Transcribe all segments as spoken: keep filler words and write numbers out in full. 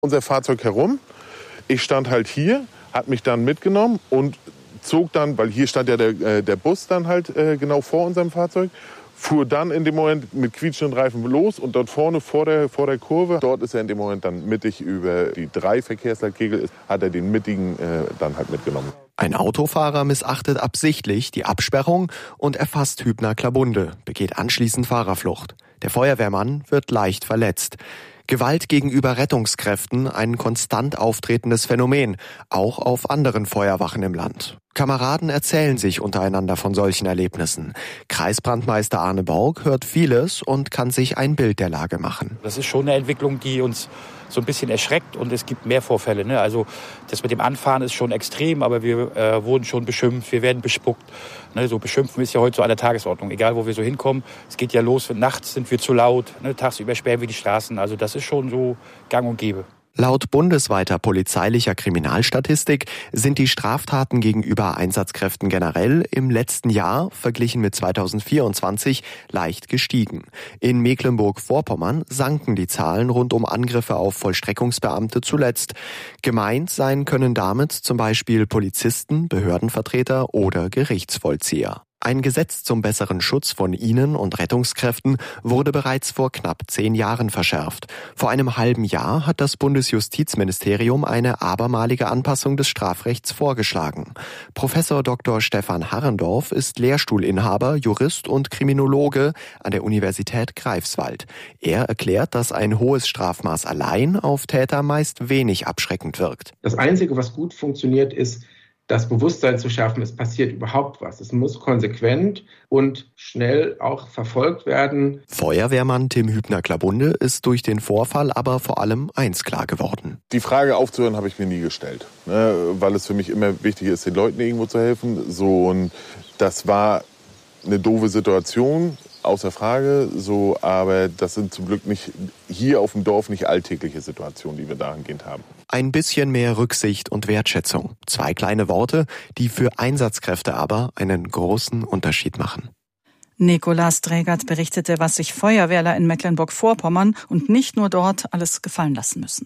unser Fahrzeug herum. Ich stand halt hier, hat mich dann mitgenommen und zog dann, weil hier stand ja der, der Bus dann halt äh, genau vor unserem Fahrzeug, fuhr dann in dem Moment mit quietschenden Reifen los und dort vorne vor der, vor der Kurve, dort ist er in dem Moment dann mittig über die drei Verkehrsleitkegel, hat er den mittigen äh, dann halt mitgenommen. Ein Autofahrer missachtet absichtlich die Absperrung und erfasst Hübner Klabunde, begeht anschließend Fahrerflucht. Der Feuerwehrmann wird leicht verletzt. Gewalt gegenüber Rettungskräften ein konstant auftretendes Phänomen, auch auf anderen Feuerwachen im Land. Kameraden erzählen sich untereinander von solchen Erlebnissen. Kreisbrandmeister Arne Borg hört vieles und kann sich ein Bild der Lage machen. Das ist schon eine Entwicklung, die uns so ein bisschen erschreckt und es gibt mehr Vorfälle. Ne? Also das mit dem Anfahren ist schon extrem, aber wir äh, wurden schon beschimpft, wir werden bespuckt. Ne? So beschimpfen ist ja heute so an der Tagesordnung, egal wo wir so hinkommen. Es geht ja los, nachts sind wir zu laut, ne? Tagsüber sperren wir die Straßen. Also das ist schon so gang und gäbe. Laut bundesweiter polizeilicher Kriminalstatistik sind die Straftaten gegenüber Einsatzkräften generell im letzten Jahr, verglichen mit zweitausendvierundzwanzig, leicht gestiegen. In Mecklenburg-Vorpommern sanken die Zahlen rund um Angriffe auf Vollstreckungsbeamte zuletzt. Gemeint sein können damit zum Beispiel Polizisten, Behördenvertreter oder Gerichtsvollzieher. Ein Gesetz zum besseren Schutz von ihnen und Rettungskräften wurde bereits vor knapp zehn Jahren verschärft. Vor einem halben Jahr hat das Bundesjustizministerium eine abermalige Anpassung des Strafrechts vorgeschlagen. Professor Doktor Stefan Harrendorf ist Lehrstuhlinhaber, Jurist und Kriminologe an der Universität Greifswald. Er erklärt, dass ein hohes Strafmaß allein auf Täter meist wenig abschreckend wirkt. Das Einzige, was gut funktioniert, ist, das Bewusstsein zu schaffen, es passiert überhaupt was. Es muss konsequent und schnell auch verfolgt werden. Feuerwehrmann Tim Hübner-Klabunde ist durch den Vorfall aber vor allem eins klar geworden. Die Frage aufzuhören habe ich mir nie gestellt, ne, weil es für mich immer wichtig ist, den Leuten irgendwo zu helfen. So, und das war eine doofe Situation, außer Frage, so, aber das sind zum Glück nicht hier auf dem Dorf nicht alltägliche Situationen, die wir dahingehend haben. Ein bisschen mehr Rücksicht und Wertschätzung. Zwei kleine Worte, die für Einsatzkräfte aber einen großen Unterschied machen. Nikolaus Dregert berichtete, was sich Feuerwehrler in Mecklenburg-Vorpommern und nicht nur dort alles gefallen lassen müssen.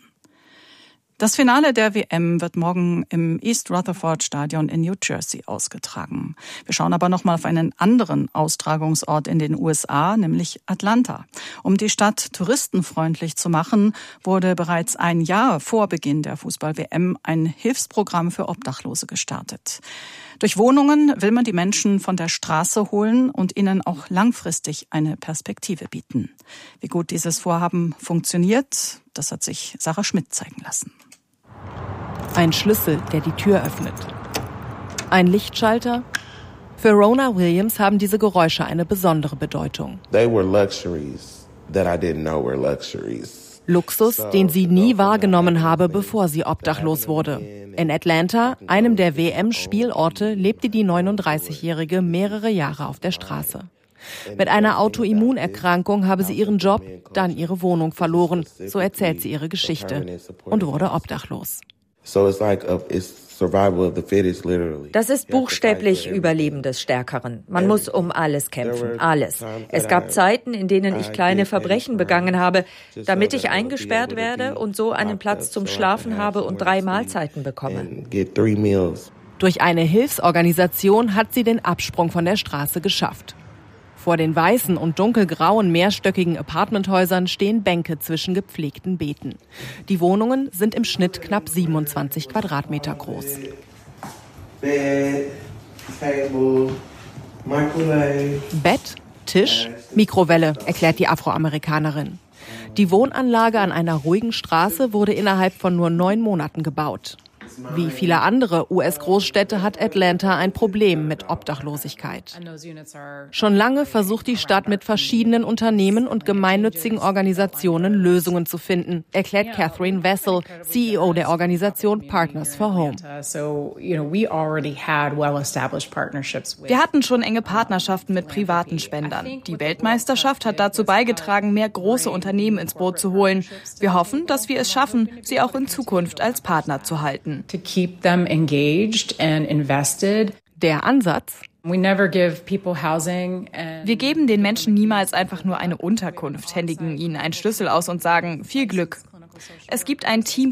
Das Finale der W M wird morgen im East Rutherford Stadion in New Jersey ausgetragen. Wir schauen aber noch mal auf einen anderen Austragungsort in den U S A, nämlich Atlanta. Um die Stadt touristenfreundlich zu machen, wurde bereits ein Jahr vor Beginn der Fußball-W M ein Hilfsprogramm für Obdachlose gestartet. Durch Wohnungen will man die Menschen von der Straße holen und ihnen auch langfristig eine Perspektive bieten. Wie gut dieses Vorhaben funktioniert, das hat sich Sarah Schmidt zeigen lassen. Ein Schlüssel, der die Tür öffnet. Ein Lichtschalter. Für Rona Williams haben diese Geräusche eine besondere Bedeutung. They were luxuries that I didn't know were luxuries. Luxus, den sie nie wahrgenommen habe, bevor sie obdachlos wurde. In Atlanta, einem der W M-Spielorte, lebte die neununddreißigjährige mehrere Jahre auf der Straße. Mit einer Autoimmunerkrankung habe sie ihren Job, dann ihre Wohnung verloren. So erzählt sie ihre Geschichte und wurde obdachlos. Das ist buchstäblich Überleben des Stärkeren. Man muss um alles kämpfen, alles. Es gab Zeiten, in denen ich kleine Verbrechen begangen habe, damit ich eingesperrt werde und so einen Platz zum Schlafen habe und drei Mahlzeiten bekomme. Durch eine Hilfsorganisation hat sie den Absprung von der Straße geschafft. Vor den weißen und dunkelgrauen mehrstöckigen Apartmenthäusern stehen Bänke zwischen gepflegten Beeten. Die Wohnungen sind im Schnitt knapp siebenundzwanzig Quadratmeter groß. Bett, Tisch, Mikrowelle, erklärt die Afroamerikanerin. Die Wohnanlage an einer ruhigen Straße wurde innerhalb von nur neun Monaten gebaut. Wie viele andere U S-Großstädte hat Atlanta ein Problem mit Obdachlosigkeit. Schon lange versucht die Stadt mit verschiedenen Unternehmen und gemeinnützigen Organisationen Lösungen zu finden, erklärt Catherine Wessel, C E O der Organisation Partners for Home. Wir hatten schon enge Partnerschaften mit privaten Spendern. Die Weltmeisterschaft hat dazu beigetragen, mehr große Unternehmen ins Boot zu holen. Wir hoffen, dass wir es schaffen, sie auch in Zukunft als Partner zu halten. To keep them engaged and invested. Der Ansatz: Wir geben den Menschen niemals einfach nur eine Unterkunft, händigen ihnen einen Schlüssel aus und sagen, viel Glück. Es gibt ein Team